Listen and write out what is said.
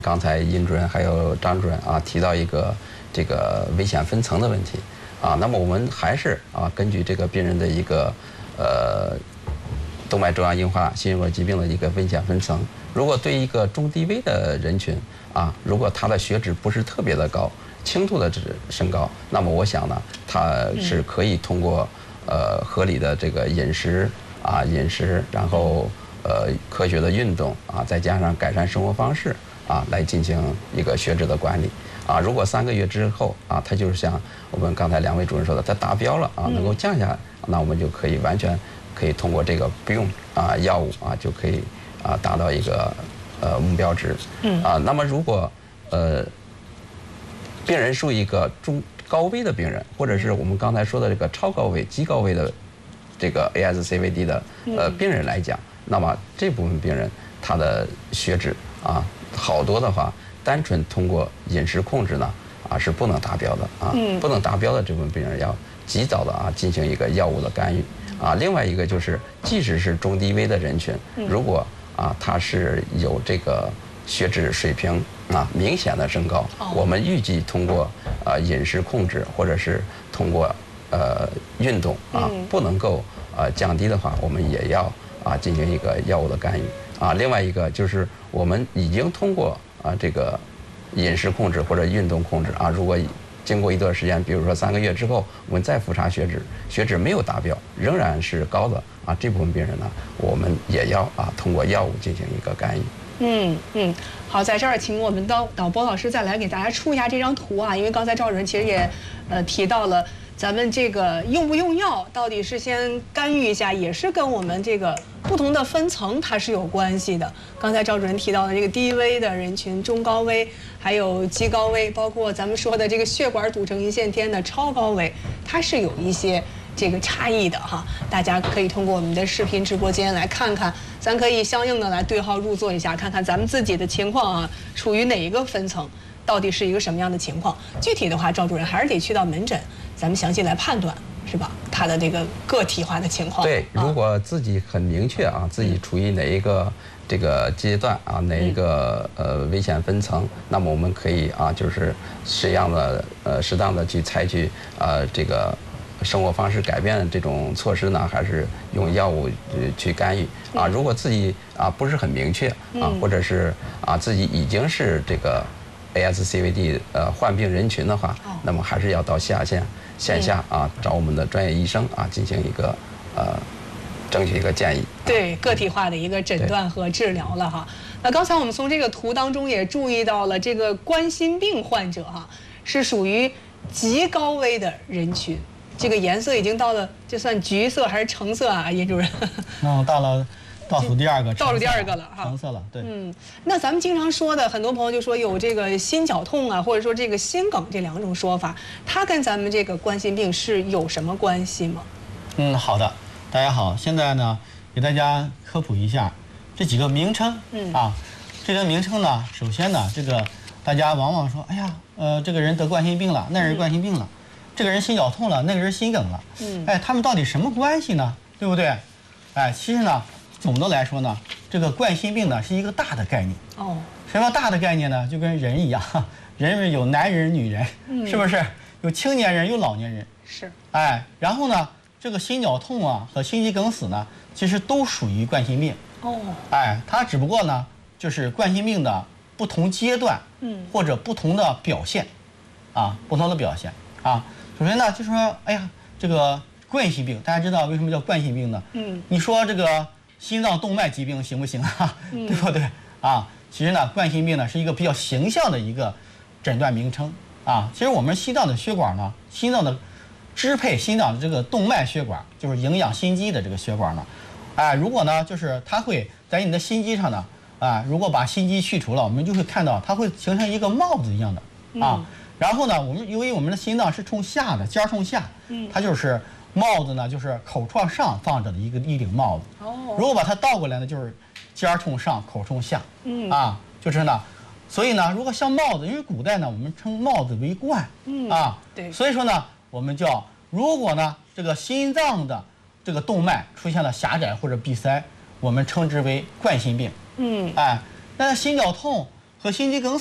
刚才殷主任还有张主任啊提到一个这个危险分层的问题啊，那么我们还是根据这个病人的一个动脉粥样硬化心血管疾病的一个危险分层。如果对一个中低危的人群啊，如果他的血脂不是特别的高，轻度的升高，那么我想呢，他是可以通过合理的这个饮食，然后科学的运动啊，再加上改善生活方式啊，来进行一个血脂的管理啊。如果3个月之后啊，他就是像我们刚才2位主任说的，他达标了啊，能够降下来，那我们就可以完全可以通过这个不用药物啊，就可以达到一个目标值。那么如果病人属于一个中高危的病人，或者是我们刚才说的这个超高危、极高危的这个 ASCVD 的病人来讲，那么这部分病人他的血脂好多的话，单纯通过饮食控制呢是不能达标的不能达标的这部分病人要及早的进行一个药物的干预另外一个就是，即使是中低危的人群，如果他是有这个血脂水平明显的升高，我们预计通过饮食控制或者是通过运动不能够降低的话，我们也要进行一个药物的干预另外一个就是我们已经通过这个饮食控制或者运动控制如果经过一段时间，比如说3个月之后，我们再复查血脂，血脂没有达标，仍然是高的这部分病人呢，我们也要通过药物进行一个干预。 好，在这儿请我们导播老师再来给大家出一下这张图因为刚才赵主任其实也提到了咱们这个用不用药，到底是先干预一下，也是跟我们这个不同的分层它是有关系的。刚才赵主任提到的这个低危的人群、中高危，还有极高危，包括咱们说的这个血管堵成一线天的超高危，它是有一些这个差异的大家可以通过我们的视频直播间来看看，咱可以相应的来对号入座一下，看看咱们自己的情况处于哪一个分层，到底是一个什么样的情况。具体的话，赵主任还是得去到门诊，咱们详细来判断，是吧？他的这个个体化的情况。 对，如果自己很明确自己处于哪一个这个阶段哪一个危险分层，那么我们可以就是适当的去采取这个生活方式改变这种措施呢，还是用药物去干预如果自己不是很明确或者是自己已经是这个 ASCVD 患病人群的话，那么还是要到线下找我们的专业医生进行一个争取一个建议。 对，个体化的一个诊断和治疗了那刚才我们从这个图当中也注意到了，这个冠心病患者是属于极高危的人群。这个颜色已经到了，这算橘色还是橙色殷主任？ 到了倒数第2个， 倒数第2个了橙色了，对。 那咱们经常说的，很多朋友就说有这个心绞痛或者说这个心梗这2种说法，它跟咱们这个冠心病是有什么关系吗？ 好的，大家好，现在呢给大家科普一下这几个名称这个名称呢，首先呢，这个大家往往说，哎呀，这个人得冠心病了，那人冠心病了。这个人心绞痛了，那个人心梗了，他们到底什么关系呢？对不对？其实呢，总的来说呢，这个冠心病呢是一个大的概念。什么大的概念呢？就跟人一样，人有男人、女人，是不是？有青年人，有老年人。 是。 然后呢，这个心绞痛和心肌梗死呢，其实都属于冠心病。它只不过呢，就是冠心病的不同阶段，或者不同的表现，不同的表现首先呢，就说，哎呀，这个冠心病，大家知道为什么叫冠心病呢？你说这个心脏动脉疾病行不行对不对其实呢，冠心病呢是一个比较形象的一个诊断名称其实我们心脏的血管呢，心脏的支配心脏的这个动脉血管，就是营养心肌的这个血管呢，如果呢，就是它会在你的心肌上呢，如果把心肌去除了，我们就会看到它会形成一个帽子一样的然后呢，由于我们的心脏是冲下的，尖冲下，它就是帽子呢，就是口朝上放着的一顶帽子。如果把它倒过来呢，就是尖冲上，口冲下。就是呢，所以呢，如果像帽子，因为古代呢，我们称帽子为冠。 对。 所以说呢，我们叫如果呢，这个心脏的这个动脉出现了狭窄或者闭塞，我们称之为冠心病。那心绞痛和心肌梗死